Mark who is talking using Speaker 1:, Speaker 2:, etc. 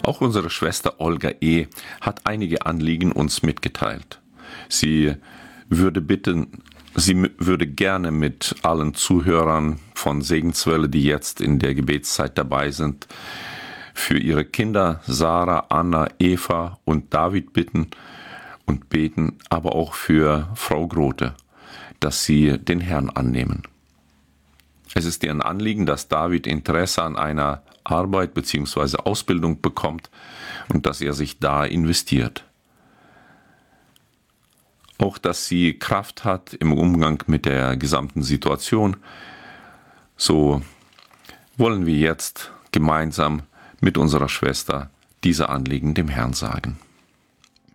Speaker 1: Auch unsere Schwester Olga E. hat einige Anliegen uns mitgeteilt. Sie würde gerne mit allen Zuhörern von Segenswelle, die jetzt in der Gebetszeit dabei sind, für ihre Kinder Sarah, Anna, Eva und David bitten und beten, aber auch für Frau Grote, dass sie den Herrn annehmen. Es ist ihr ein Anliegen, dass David Interesse an einer Arbeit bzw. Ausbildung bekommt und dass er sich da investiert. Auch, dass sie Kraft hat im Umgang mit der gesamten Situation. So wollen wir jetzt gemeinsam mit unserer Schwester diese Anliegen dem Herrn sagen.